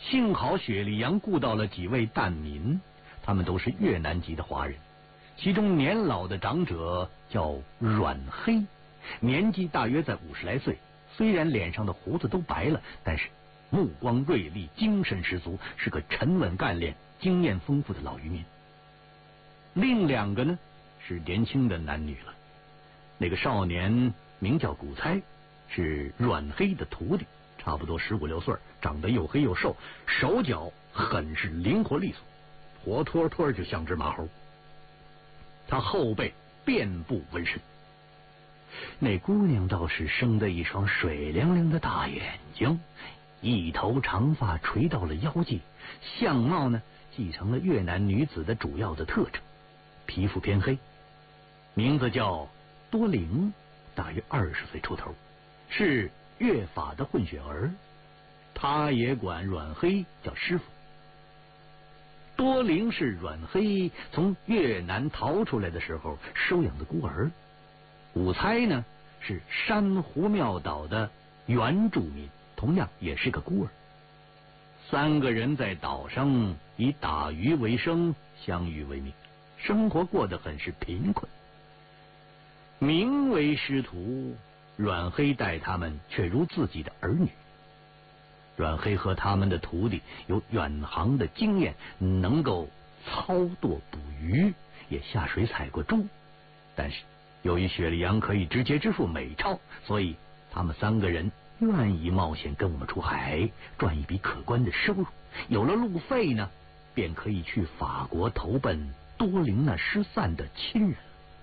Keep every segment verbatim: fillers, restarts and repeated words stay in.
幸好雪莉杨雇到了几位难民，他们都是越南籍的华人，其中年老的长者叫阮黑，年纪大约在五十来岁，虽然脸上的胡子都白了，但是目光锐利，精神十足，是个沉稳干练、经验丰富的老渔民。另两个呢是年轻的男女了，那个少年名叫古猜，是阮黑的徒弟，差不多十五六岁，长得又黑又瘦，手脚很是灵活利索，活脱脱就像只马猴。他后背遍布纹身。那姑娘倒是生得一双水灵灵的大眼睛，一头长发垂到了腰际，相貌呢继承了越南女子的主要的特征，皮肤偏黑，名字叫多灵，大约二十岁出头，是越法的混血儿，他也管阮黑叫师傅。多灵是阮黑从越南逃出来的时候收养的孤儿，武猜呢是珊瑚庙岛的原住民，同样也是个孤儿。三个人在岛上以打鱼为生，相遇为命，生活过得很是贫困。名为师徒，阮黑待他们却如自己的儿女。阮黑和他们的徒弟有远航的经验，能够操舵捕鱼，也下水采过珠。但是由于雪莉杨可以直接支付美钞，所以他们三个人愿意冒险跟我们出海，赚一笔可观的收入。有了路费呢，便可以去法国投奔多灵那失散的亲人。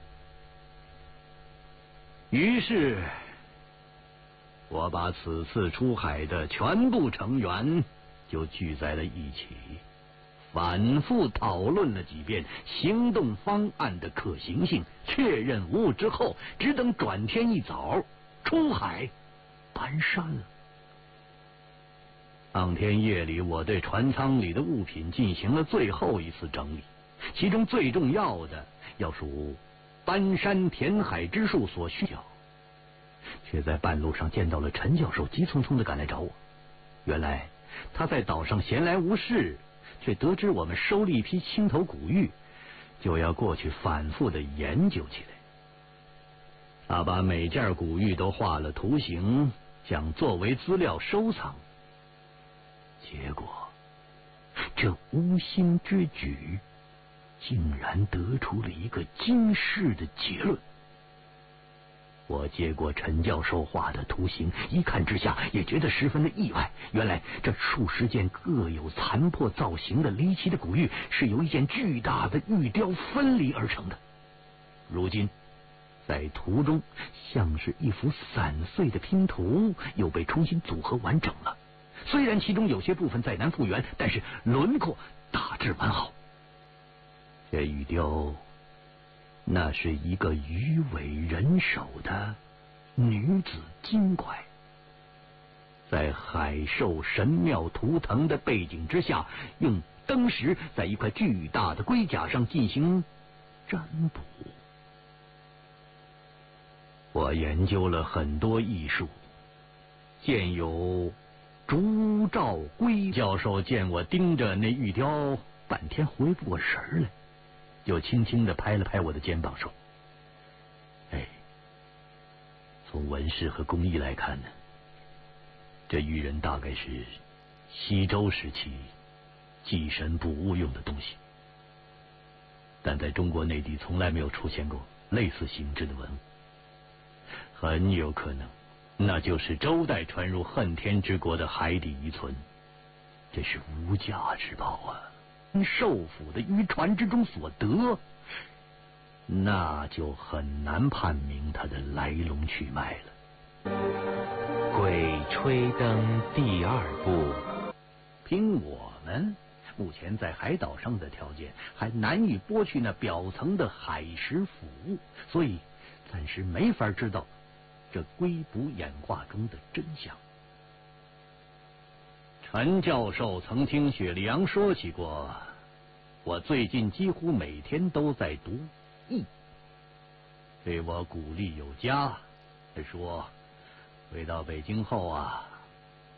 于是我把此次出海的全部成员就聚在了一起，反复讨论了几遍行动方案的可行性，确认无误之后，只等转天一早出海搬山了。当天夜里，我对船舱里的物品进行了最后一次整理，其中最重要的要数搬山填海之术所需要，却在半路上见到了陈教授，急匆匆地赶来找我。原来他在岛上闲来无事，却得知我们收了一批青头古玉，就要过去反复地研究起来。他把每件古玉都画了图形，想作为资料收藏。结果这无心之举竟然得出了一个惊世的结论。我接过陈教授画的图形，一看之下也觉得十分的意外。原来这数十件各有残破造型的离奇的古玉，是由一件巨大的玉雕分离而成的。如今在图中像是一幅散碎的拼图，又被重新组合完整了。虽然其中有些部分再难复原，但是轮廓大致完好。这玉雕，那是一个鱼尾人首的女子精怪，在海兽神庙图腾的背景之下，用灯石在一块巨大的龟甲上进行占卜。我研究了很多艺术，见有烛照龟。教授见我盯着那玉雕半天回不过神来，就轻轻地拍了拍我的肩膀说：“哎，从纹饰和工艺来看呢，这玉人大概是西周时期祭神捕物用的东西，但在中国内地从来没有出现过类似形制的文物，很有可能那就是周代传入恨天之国的海底遗存，这是无价之宝啊！受俘的渔船之中所得，那就很难判明它的来龙去脉了。” 《鬼吹灯》第二部。 凭我们目前在海岛上的条件，还难以剥去那表层的海蚀腐物，所以暂时没法知道这龟卜演化中的真相。陈教授曾听雪莉杨说起过，我最近几乎每天都在读易，对我鼓励有加。他说回到北京后啊，